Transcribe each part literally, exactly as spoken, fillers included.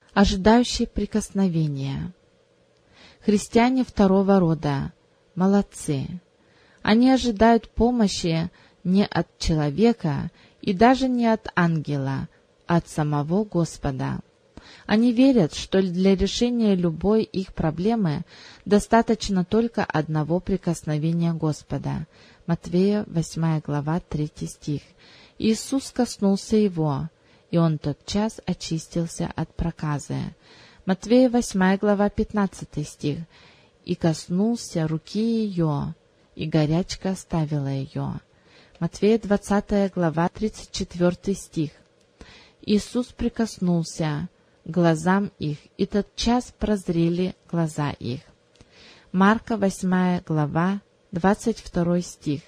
ожидающий прикосновения. Христиане второго рода молодцы. Они ожидают помощи не от человека и даже не от ангела, а от самого Господа. Они верят, что для решения любой их проблемы достаточно только одного прикосновения Господа. Матвея, восьмая глава, третий стих. Иисус коснулся его, и он тотчас очистился от проказы. Матвея, восьмая глава, пятнадцатый стих. И коснулся руки ее, и горячка оставила ее. Матвея, двадцатая глава, тридцать четвертый стих. Иисус прикоснулся к глазам их, и тотчас прозрели глаза их. Марка, восьмая глава, двадцать второй стих.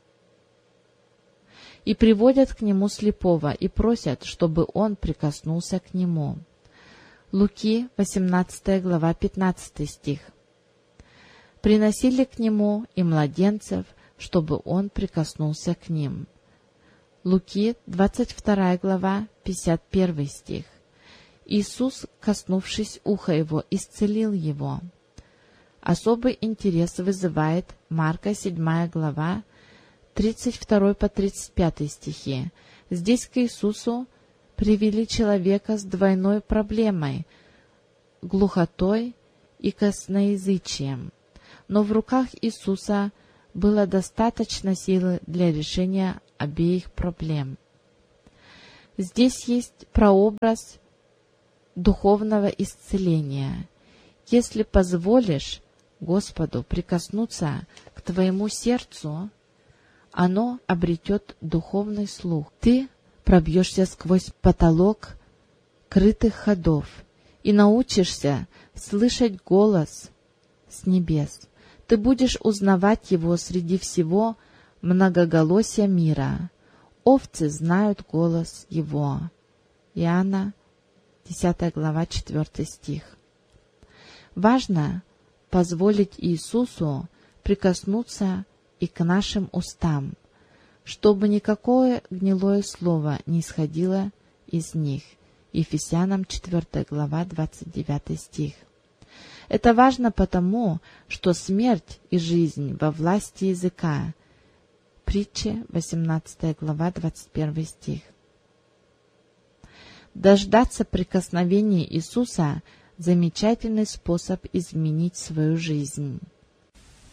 И приводят к нему слепого, и просят, чтобы он прикоснулся к нему. Луки, восемнадцатая глава, пятнадцатый стих. Приносили к нему и младенцев, чтобы он прикоснулся к ним. Луки, двадцать вторая глава, пятьдесят первый стих. Иисус, коснувшись уха его, исцелил его. Особый интерес вызывает Марка, седьмая глава, тридцать второй по тридцать пятый стихи. Здесь к Иисусу привели человека с двойной проблемой — глухотой и косноязычием. Но в руках Иисуса было достаточно силы для решения обеих проблем. Здесь есть прообраз духовного исцеления. Если позволишь Господу прикоснуться к твоему сердцу, оно обретет духовный слух. Ты пробьешься сквозь потолок крытых ходов и научишься слышать голос с небес. Ты будешь узнавать его среди всего многоголосия мира. Овцы знают голос его. Иоанна, десятая глава, четвертый стих. Важно позволить Иисусу прикоснуться и к нашим устам, чтобы никакое гнилое слово не исходило из них. Ефесянам, четвертая глава, двадцать девятый стих. Это важно потому, что смерть и жизнь во власти языка. Притча, восемнадцатая глава, двадцать первый стих. Дождаться прикосновения Иисуса — замечательный способ изменить свою жизнь.